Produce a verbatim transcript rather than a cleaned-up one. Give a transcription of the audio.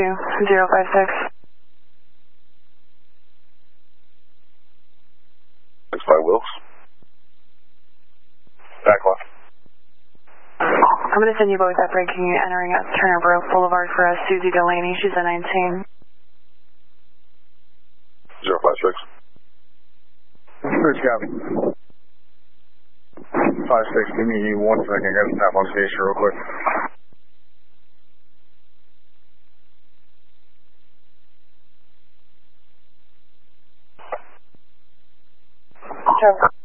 two, zero five six. six five Wilkes. Back left. I'm going to send you both that breaking entering at Turner Boulevard for us, Susie Delaney. She's at nineteen. zero five six. First copy. five six, give me one second. I got to stop on station real quick. Sure.